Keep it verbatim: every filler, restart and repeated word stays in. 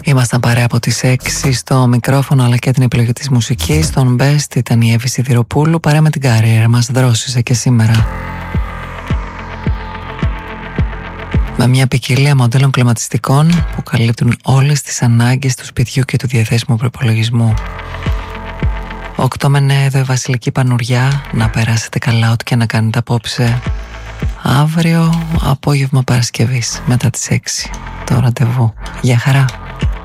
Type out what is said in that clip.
Ήμασταν παρέα από τις έξι στο μικρόφωνο αλλά και την επιλογή της μουσικής. Στον Best ήταν η Εύη Σιδηροπούλου, παρέα με την καριέρα μας δρόσισε και σήμερα. Με μια ποικιλία μοντέλων κλιματιστικών που καλύπτουν όλες τις ανάγκες του σπιτιού και του διαθέσιμου προϋπολογισμού. Οκτώ με νέα εδώ η Βασιλική Πανουριά. Να περάσετε καλά ό,τι και να κάνετε απόψε. Αύριο απόγευμα Παρασκευής μετά τις έξι το ραντεβού. Γεια χαρά.